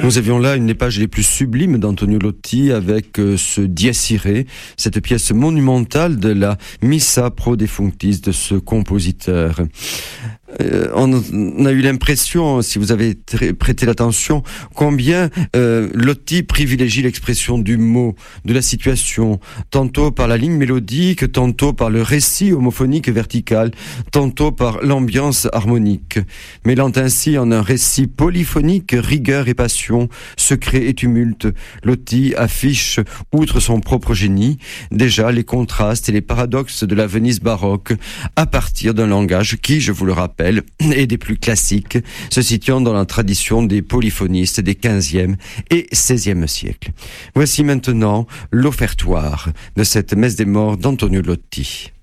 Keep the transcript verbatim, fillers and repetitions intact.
Nous avions là une des pages les plus sublimes d'Antonio Lotti avec euh, ce Dies Irae, cette pièce monumentale de la Missa pro defunctis de ce compositeur. Euh, on a eu l'impression, si vous avez t- prêté l'attention, combien euh, Lotti privilégie l'expression du mot, de la situation, tantôt par la ligne mélodique, tantôt par le récit homophonique vertical, tantôt par l'ambiance harmonique, mêlant ainsi en un récit polyphonique rigueur et passion, secret et tumulte. Lotti affiche, outre son propre génie, déjà les contrastes et les paradoxes de la Venise baroque, à partir d'un langage qui, je vous le rappelle, et des plus classiques, se situant dans la tradition des polyphonistes des quinzième et seizième siècles. Voici maintenant l'offertoire de cette messe des morts d'Antonio Lotti.